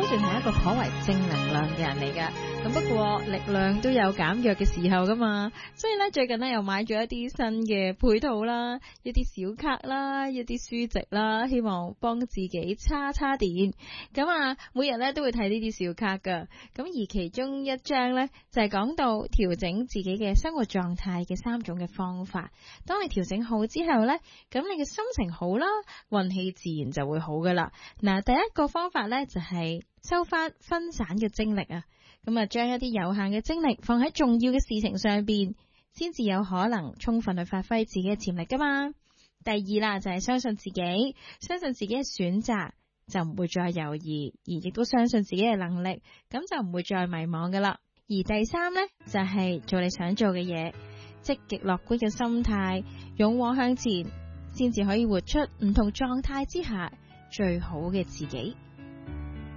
算係一個頗為正能量嘅人嚟㗎。咁不過力量都有減弱嘅時候噶嘛，所以咧最近咧又買咗一啲新嘅配套啦，一啲小卡啦，一啲書籍啦，希望幫自己叉電。咁啊，每日咧都會睇呢啲小卡噶。咁而其中一張咧就係講到調整自己嘅生活狀態嘅3種嘅方法。當你調整好之後咧，咁你嘅心情好啦，運氣自然就會好噶啦。嗱，第一個方法咧就係收翻分散嘅精力啊。咁啊，將一啲有限嘅精力放喺重要嘅事情上邊，先至有可能充分去發揮自己嘅潛力噶嘛。第二啦，就係相信自己，相信自己嘅選擇，就唔會再猶豫，而亦都相信自己嘅能力，咁就唔會再迷茫噶啦。而第三呢，就係做你想做嘅嘢，積極樂觀嘅心態，勇往向前，先至可以活出唔同狀態之下最好嘅自己。